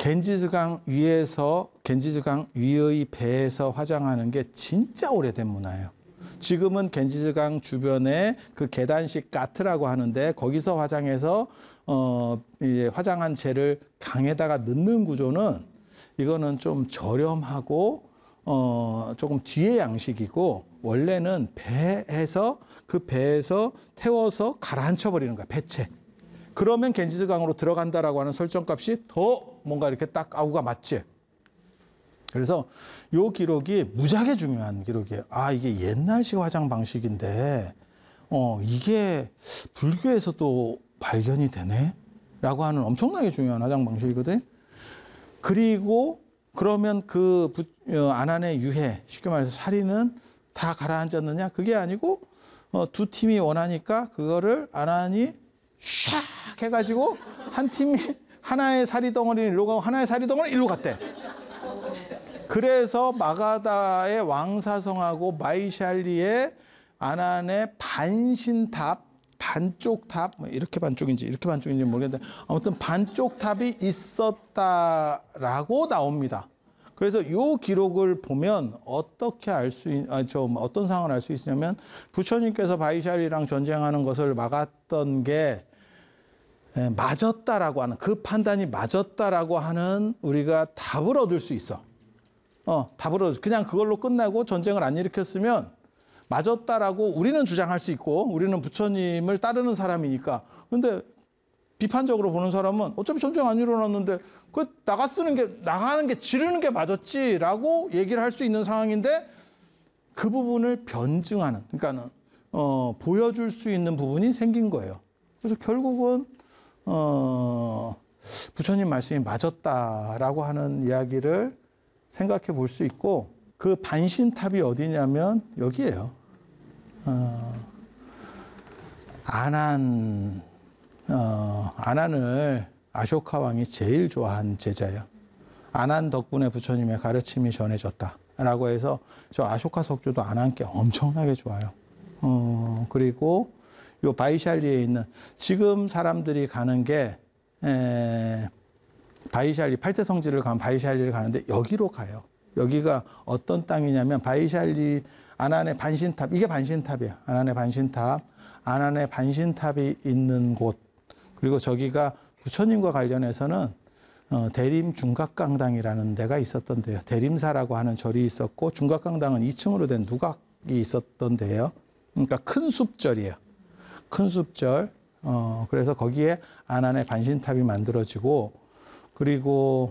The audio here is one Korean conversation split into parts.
겐지스강 위에서 겐지스강 위의 배에서 화장하는 게 진짜 오래된 문화예요. 지금은 겐지스강 주변에 그 계단식 가트라고 하는데 거기서 화장해서 이제 화장한 재를 강에다가 넣는 구조는 이거는 좀 저렴하고 조금 뒤의 양식이고 원래는 배에서 그 배에서 태워서 가라앉혀 버리는 거야, 배채. 그러면 겐지스강으로 들어간다라고 하는 설정값이 더 뭔가 이렇게 딱 아우가 맞지. 그래서 요 기록이 무지하게 중요한 기록이에요. 아, 이게 옛날식 화장 방식인데 이게 불교에서도 발견이 되네? 라고 하는 엄청나게 중요한 화장 방식이거든. 그리고 그러면 그 아난의 유해, 쉽게 말해서 사리는 다 가라앉았느냐? 그게 아니고 두 팀이 원하니까 그거를 아난이 샥 해가지고 한 팀이 하나의 사리 덩어리는 일로 가고 하나의 사리 덩어리는 일로 갔대. 그래서 마가다의 왕사성하고 마이샬리의 아난의 반신탑, 반쪽 탑, 이렇게 반쪽인지 모르겠는데 아무튼 반쪽 탑이 있었다라고 나옵니다. 그래서 이 기록을 보면 어떻게 어떤 상황을 알 수 있냐면 부처님께서 바이샬리랑 전쟁하는 것을 막았던 게 맞았다라고 하는 그 판단이 맞았다라고 하는 우리가 답을 얻을 수 있어. 답을 얻을 그냥 그걸로 끝나고 전쟁을 안 일으켰으면 맞았다라고 우리는 주장할 수 있고 우리는 부처님을 따르는 사람이니까. 근데 비판적으로 보는 사람은 어차피 전쟁 안 일어났는데 그 나가는 게 지르는 게 맞았지라고 얘기를 할 수 있는 상황인데 그 부분을 변증하는 그러니까는 보여줄 수 있는 부분이 생긴 거예요. 그래서 결국은 부처님 말씀이 맞았다라고 하는 이야기를 생각해 볼 수 있고 그 반신탑이 어디냐면 여기예요. 아난을 아쇼카 왕이 제일 좋아한 제자예요. 아난 덕분에 부처님의 가르침이 전해졌다라고 해서 저 아쇼카 석주도 아난께 엄청나게 좋아요. 그리고 요 바이샬리에 있는 지금 사람들이 가는 게 바이샬리 팔대성지를 가면 바이샬리를 가는데 여기로 가요. 여기가 어떤 땅이냐면 바이샬리 아난의 반신탑, 이게 반신탑이야. 아난의 반신탑, 아난의 반신탑이 있는 곳. 그리고 저기가 부처님과 관련해서는 대림 중각강당이라는 데가 있었던 데요. 대림사라고 하는 절이 있었고 중각강당은 2층으로 된 누각이 있었던 데예요. 그러니까 큰 숲절이에요. 큰 숲절. 그래서 거기에 아난의 반신탑이 만들어지고 그리고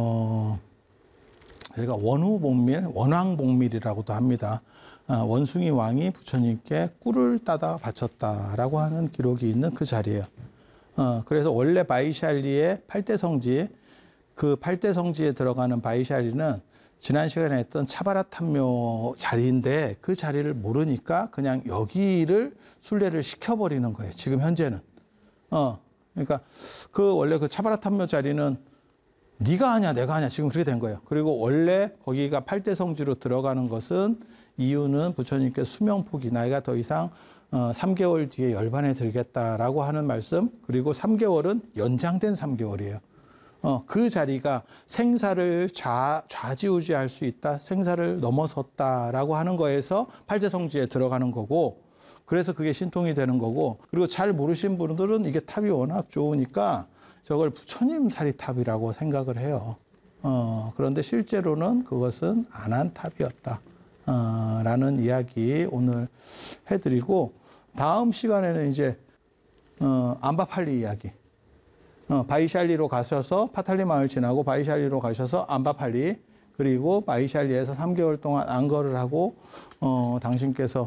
저희가 원후복밀, 원왕복밀이라고도 합니다. 원숭이 왕이 부처님께 꿀을 따다 바쳤다라고 하는 기록이 있는 그 자리예요. 그래서 원래 바이샬리의 팔대성지, 그 팔대성지에 들어가는 바이샬리는 지난 시간에 했던 차바라탐묘 자리인데 그 자리를 모르니까 그냥 여기를 순례를 시켜버리는 거예요. 지금 현재는. 그러니까 그 원래 그 차바라탐묘 자리는 네가 하냐 내가 하냐 지금 그렇게 된 거예요. 그리고 원래 거기가 팔대성지로 들어가는 것은 이유는 부처님께서 수명포기 나이가 더 이상 3개월 뒤에 열반에 들겠다라고 하는 말씀 그리고 3개월은 연장된 3개월이에요. 그 자리가 생사를 좌지우지할 수 있다. 생사를 넘어섰다라고 하는 거에서 팔대성지에 들어가는 거고 그래서 그게 신통이 되는 거고 그리고 잘 모르신 분들은 이게 탑이 워낙 좋으니까 저걸 부처님 사리탑이라고 생각을 해요. 그런데 실제로는 그것은 아난탑이었다. 라는 이야기 오늘 해드리고 다음 시간에는 이제 암바팔리 이야기. 바이샬리로 가셔서 파탈리 마을 지나고 바이샬리로 가셔서 암바팔리 그리고 바이샬리에서 3개월 동안 안거를 하고 당신께서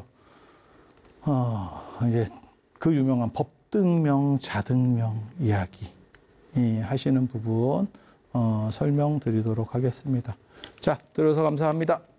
이제 그 유명한 법등명 자등명 이야기 하시는 부분 설명드리도록 하겠습니다. 자, 들어서 감사합니다.